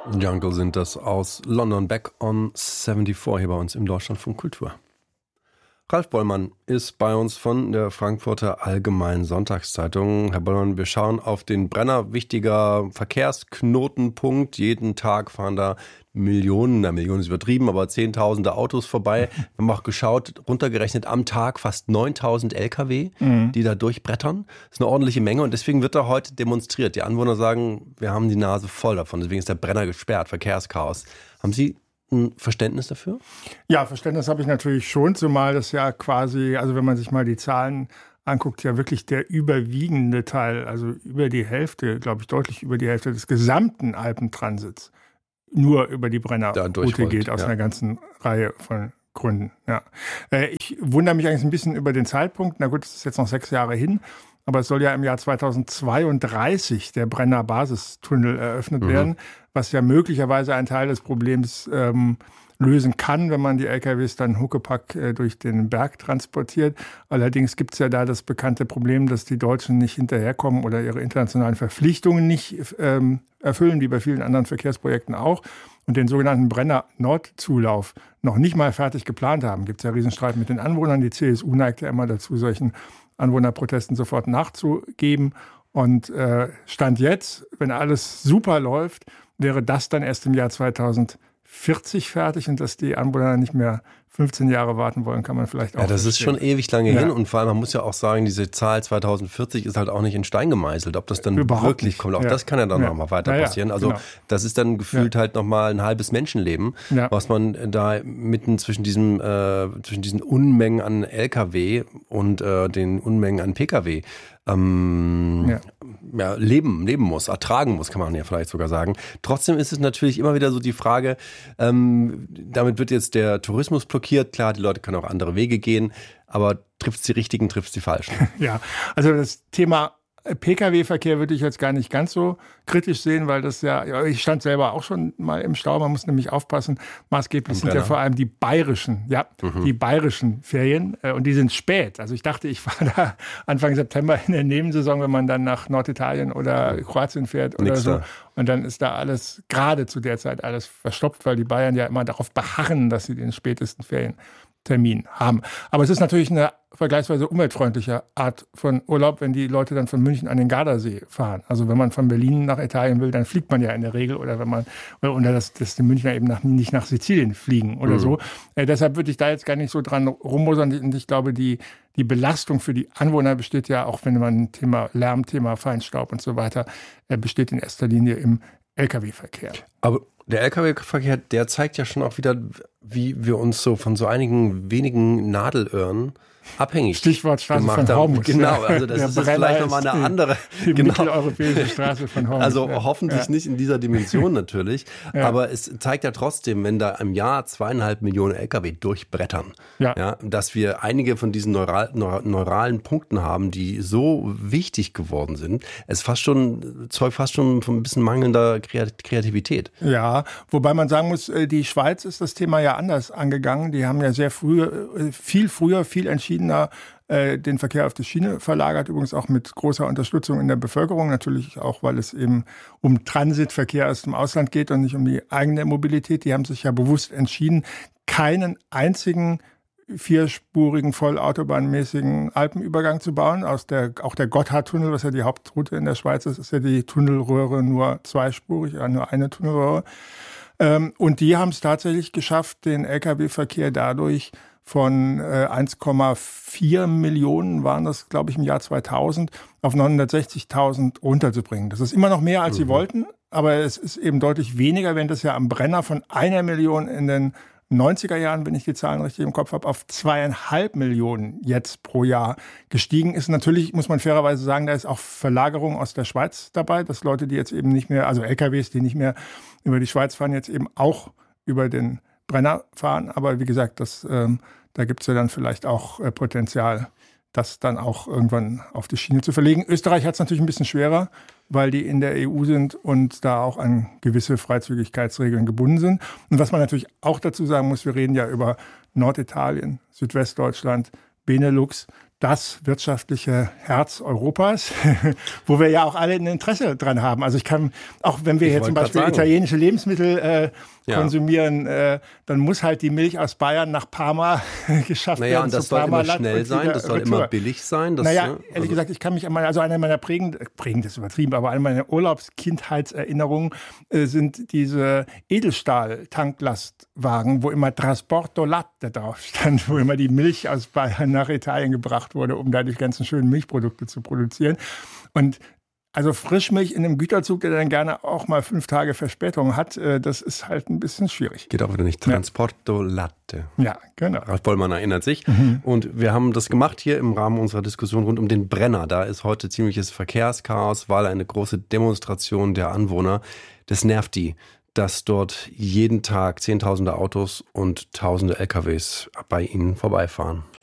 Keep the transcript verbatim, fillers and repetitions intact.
Jungle sind das aus London, Back on vierundsiebzig hier bei uns im Deutschlandfunk Kultur. Ralf Bollmann ist bei uns von der Frankfurter Allgemeinen Sonntagszeitung. Herr Bollmann, wir schauen auf den Brenner, wichtiger Verkehrsknotenpunkt. Jeden Tag fahren da Millionen, na Millionen ist übertrieben, aber Zehntausende Autos vorbei. Wir haben auch geschaut, runtergerechnet am Tag fast neuntausend L K W, mhm. die da durchbrettern. Das ist eine ordentliche Menge und deswegen wird da heute demonstriert. Die Anwohner sagen, wir haben die Nase voll davon, deswegen ist der Brenner gesperrt, Verkehrschaos. Haben Sie ein Verständnis dafür? Ja, Verständnis habe ich natürlich schon, zumal das ja quasi, also wenn man sich mal die Zahlen anguckt, ja wirklich der überwiegende Teil, also über die Hälfte, glaube ich, deutlich über die Hälfte des gesamten Alpentransits nur über die Brennerroute geht, aus ja. einer ganzen Reihe von Gründen. Ja. Ich wundere mich eigentlich ein bisschen über den Zeitpunkt. Na gut, es ist jetzt noch sechs Jahre hin, aber es soll ja im Jahr zweitausendzweiunddreißig der Brenner-Basistunnel eröffnet mhm. werden, was ja möglicherweise einen Teil des Problems ähm, lösen kann, wenn man die L K Ws dann Huckepack äh, durch den Berg transportiert. Allerdings gibt es ja da das bekannte Problem, dass die Deutschen nicht hinterherkommen oder ihre internationalen Verpflichtungen nicht ähm, erfüllen, wie bei vielen anderen Verkehrsprojekten auch. Und den sogenannten Brenner-Nord-Zulauf noch nicht mal fertig geplant haben. Gibt es ja Riesenstreit mit den Anwohnern. Die C S U neigt ja immer dazu, solchen Anwohnerprotesten sofort nachzugeben. Und äh, Stand jetzt, wenn alles super läuft, wäre das dann erst im Jahr zweitausendvierzig fertig. Und dass die Anwohner nicht mehr fünfzehn Jahre warten wollen, kann man vielleicht auch Ja, das verstehen. ist schon ewig lange ja. hin. Und vor allem, man muss ja auch sagen, diese Zahl zweitausendvierzig ist halt auch nicht in Stein gemeißelt. Ob das dann Überhaupt wirklich nicht. kommt, auch ja. das kann ja dann ja. nochmal weiter ja, ja. passieren. Also genau. das ist dann gefühlt ja. halt nochmal ein halbes Menschenleben, ja. was man da mitten zwischen diesem äh, zwischen diesen Unmengen an L K W und äh, den Unmengen an P K W ähm, ja. Ja, leben, leben muss, ertragen muss, kann man ja vielleicht sogar sagen. Trotzdem ist es natürlich immer wieder so die Frage, ähm, damit wird jetzt der Tourismus blockiert. Klar, die Leute können auch andere Wege gehen, aber trifft es die Richtigen, trifft es die Falschen. Ja, also das Thema P K W-Verkehr würde ich jetzt gar nicht ganz so kritisch sehen, weil das ja, ich stand selber auch schon mal im Stau, man muss nämlich aufpassen, maßgeblich sind ja vor allem die bayerischen, ja, mhm. die bayerischen Ferien und die sind spät. Also ich dachte, ich fahre da Anfang September in der Nebensaison, wenn man dann nach Norditalien oder Kroatien fährt oder Nix so. Da. Und dann ist da alles, gerade zu der Zeit alles verstopft, weil die Bayern ja immer darauf beharren, dass sie den spätesten Ferientermin haben. Aber es ist natürlich eine vergleichsweise umweltfreundliche Art von Urlaub, wenn die Leute dann von München an den Gardasee fahren. Also wenn man von Berlin nach Italien will, dann fliegt man ja in der Regel oder wenn man, oder dass, dass die Münchner eben nach, nicht nach Sizilien fliegen oder mhm. so. Äh, deshalb würde ich da jetzt gar nicht so dran rummosern. Und ich glaube, die, die Belastung für die Anwohner besteht ja, auch wenn man Thema Lärm, Thema Feinstaub und so weiter, äh, besteht in erster Linie im L K W-Verkehr. Aber der L K W-Verkehr, der zeigt ja schon auch wieder, wie wir uns so von so einigen wenigen Nadelöhren abhängig Stichwort Straße gemacht von Hormus. Genau, also das Der ist jetzt Brenner vielleicht nochmal eine andere. Die genau. mitteleuropäische Straße von Hormus. Also ja. hoffentlich ja. nicht in dieser Dimension natürlich, ja. aber es zeigt ja trotzdem, wenn da im Jahr zweieinhalb Millionen L K W durchbrettern, ja. Ja, dass wir einige von diesen neural, neuralen Punkten haben, die so wichtig geworden sind. Es fast schon, zeugt fast schon von ein bisschen mangelnder Kreativität. Ja, wobei man sagen muss, die Schweiz ist das Thema ja anders angegangen. Die haben ja sehr früh, viel früher, viel entschiedener den Verkehr auf die Schiene verlagert, übrigens auch mit großer Unterstützung in der Bevölkerung, natürlich auch, weil es eben um Transitverkehr aus dem Ausland geht und nicht um die eigene Mobilität. Die haben sich ja bewusst entschieden, keinen einzigen vierspurigen, vollautobahn-mäßigen Alpenübergang zu bauen. Aus der, auch der Gotthardtunnel, was ja die Hauptroute in der Schweiz ist, ist ja die Tunnelröhre nur zweispurig, ja, nur eine Tunnelröhre. Und die haben es tatsächlich geschafft, den L K W-Verkehr dadurch von äh, eins Komma vier Millionen waren das, glaube ich, im Jahr zweitausend auf neunhundertsechzigtausend runterzubringen. Das ist immer noch mehr, als mhm. sie wollten, aber es ist eben deutlich weniger, wenn das ja am Brenner von einer Million in den neunziger Jahren, wenn ich die Zahlen richtig im Kopf habe, auf zweieinhalb Millionen jetzt pro Jahr gestiegen ist. Natürlich muss man fairerweise sagen, da ist auch Verlagerung aus der Schweiz dabei, dass Leute, die jetzt eben nicht mehr, also L K Ws, die nicht mehr über die Schweiz fahren, jetzt eben auch über den Brenner fahren. Aber wie gesagt, das, ähm, da gibt es ja dann vielleicht auch äh, Potenzial, das dann auch irgendwann auf die Schiene zu verlegen. Österreich hat es natürlich ein bisschen schwerer, weil die in der E U sind und da auch an gewisse Freizügigkeitsregeln gebunden sind. Und was man natürlich auch dazu sagen muss, wir reden ja über Norditalien, Südwestdeutschland, Benelux. das wirtschaftliche Herz Europas, wo wir ja auch alle ein Interesse dran haben. Also ich kann, auch wenn wir Ich hier zum wollte grad Beispiel sagen. italienische Lebensmittel äh, Ja. konsumieren, äh, dann muss halt die Milch aus Bayern nach Parma geschafft Naja, werden. und das zu soll immer Parmalat schnell und sein, wieder das soll retour. immer billig sein. Das, Naja, ne? ehrlich Also- gesagt, ich kann mich an meine, also eine meiner prägend, prägend ist übertrieben, aber eine meiner Urlaubskindheitserinnerungen äh, sind diese Edelstahl-Tanklastwagen, wo immer Trasporto Latte drauf stand, wo immer die Milch aus Bayern nach Italien gebracht wurde, um da die ganzen schönen Milchprodukte zu produzieren. Und also Frischmilch in einem Güterzug, der dann gerne auch mal fünf Tage Verspätung hat, äh, das ist halt ein bisschen schwierig. Geht auch wieder nicht. Transporto Latte. Ja, genau. Ralf Bollmann erinnert sich. Mhm. Und wir haben das gemacht hier im Rahmen unserer Diskussion rund um den Brenner. Da ist heute ziemliches Verkehrschaos, weil eine große Demonstration der Anwohner. Das nervt die, dass dort jeden Tag Zehntausende Autos und Tausende L K Ws bei ihnen vorbeifahren.